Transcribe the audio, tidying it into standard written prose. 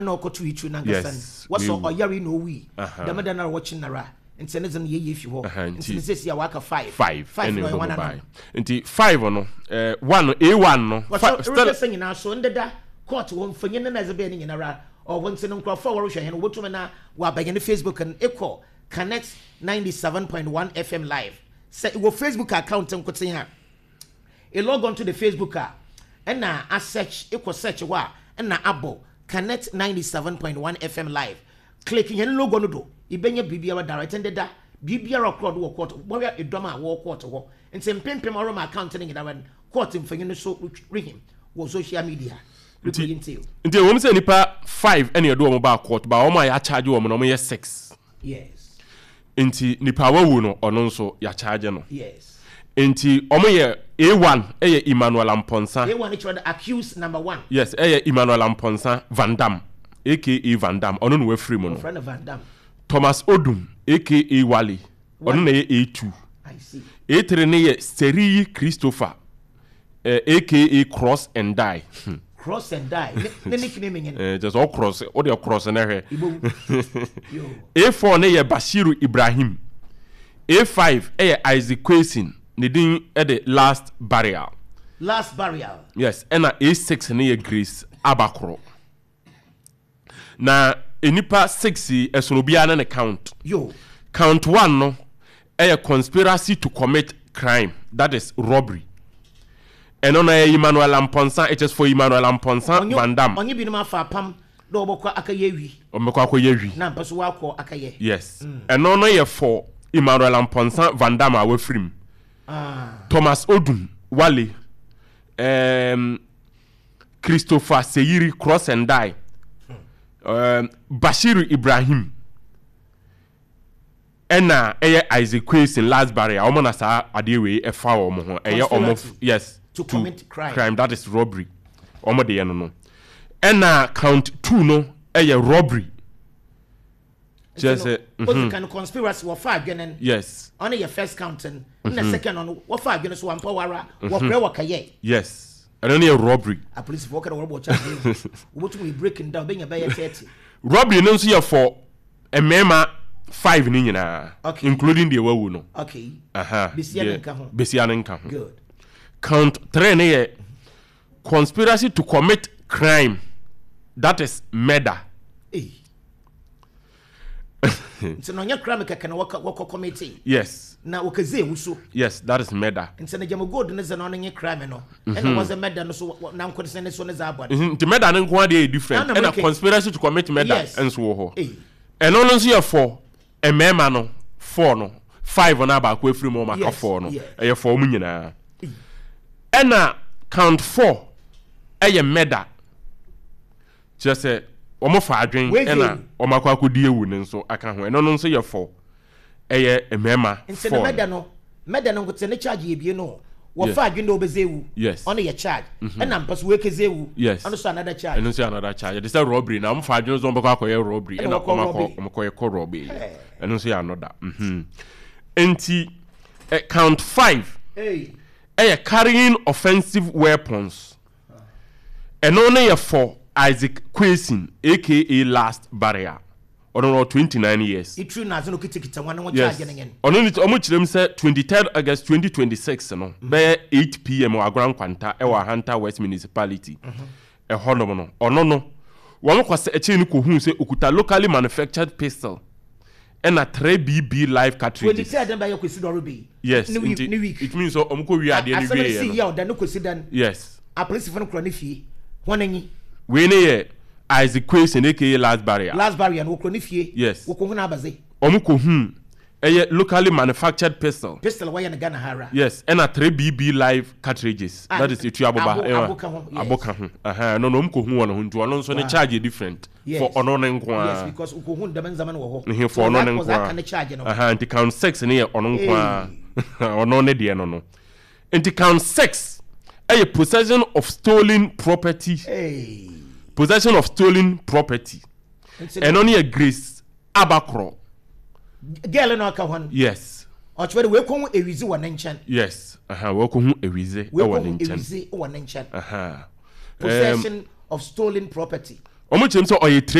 no ko to itu na gasan what so oyari no we the mother na watching nara nti ne zan ye if you ho nti se sia waka 5 no one na nti 5 no 1 A1 no still saying na so ndeda court won fanyi na ze be ni nara or won tin nkrofo wo hwe hen wotum na wa bagye ne Facebook and equal Connect 97.1 FM live say wo Facebook account nkotin ha a log on to the Facebook and na a search equal search wa and na abo Connect 97.1 FM live clicking hen logo no do ibenya bibia direct and da bibia record wo court boya edoma wo court wo nsem pempem oro ma account ni da wan court mfanyi no so rehim wo social media nti wo mse nipa 5 ene edo wo ba court ba wo ma ya charge wo no mo ye 6 yes nti nipa wawu no ono nso ya charge no yes nti omo ye A1 eye Emmanuel Amponsa A1 is the accused number 1 yes eye Emmanuel Amponsa Van Dam aka Van Dam ono no we free mo no friend of Van Dam Thomas Odum aka Wally ono na ye A2 I see A3 ne ye Seri Christopher aka Cross and Die Cross and Die ne nickname nyen just all cross all the cross na he A4 ne ye Bashiru Ibrahim A5 Isaac Quesin ne din the last burial yes and A6 ne ye Grace Abakro na enipa 6 esunobia na count count 1 no conspiracy to commit crime, that is robbery. And on Emmanuel Amponsa, it is for Emmanuel Amponsa Van Dam. On you be no pam do bokwa akayewi omekwa akoyewi na mpaso wakọ akaye yes and on ye for Emmanuel Amponsa Van Dam awe film Thomas Odum Wally Christopher Seyiri Cross and Die Bashiru Ibrahim ena Isaac Quesin last barrier omo na sa adewe e fa omo ho omo yes to commit crime that is robbery omo de no ena count 2 no robbery just what kind of conspiracy wa 5 genen yes on your first counting the second on what 5 genen so one power what pray what kaye yes and only a robbery a police worker what charge what we breaking down being a by 30 robbery no so for a mema 5 ni nyina okay. Including the wawu no okay besiane nka ho good count 3 ne conspiracy to commit crime, that is murder so no nya crime ka kana wako committee yes na wakaze wuso yes that is murder nse na jamo god ne no nya crime no and was a murder no so na nko se ne so ne za abode the murder nko ade different and a conspiracy to commit murder enso wo ho and no nso ye for a mema no 4 no 5 na ba ko afiri mo maka 4 no e 4 mu nyina and count 4 e murder just say omo fa adwen ena omo akwa akodi ewu ne nso aka ho eno no nso ye 4 eye emema 4 nse meda no ngote ne charge ye bie no wo fa adwen do bezewu on ye charge ena mpaso we kezewu ono so another charge eno so another charge this is robbery na omo fa adwen zo mbekwa akoye robbery ena omo akoye ko robbery eno so another enti count 5 eye carrying offensive weapons eno ne ye 4 Isaac Quesin aka last barrier ono 29 years it true na zo kitikita wan won charge ngen ono ni omo kirem say 23rd August 2026 no be 8 pm agran kwanta e wa Hunter West Municipality e hono no ono no won kwase echi ni ko hu say okuta locally manufactured pistol and a 3BB live cartridge 23rd by Kwesido be yes it means so omo ko wi ade ni wi see ya da no Kwesidan yes a police for no kro ne fie wonanyi we ne Isaac Quesin aka last barrier no kro ne fie yes wo ko hu na abaze omo ko hu locally manufactured pistol why na Ghana hara yes and a 3BB live cartridges that is itu aboka ho no omo ko hu wono hu ntu ono nso ne charge different for ono ne nko yes because ko hu ndam nzama no wo ho for ono ne nko anti count 6 ne ono nko ono ne de no anti count 6 possession of stolen property possession of stolen property and only a Grace Abakro girl no aka hon yes ochwede we ko hu ewizi wo nenchan yes we ko hu ewizi e wo nenchan possession of stolen property omo kyerem sɛ ɔyɛ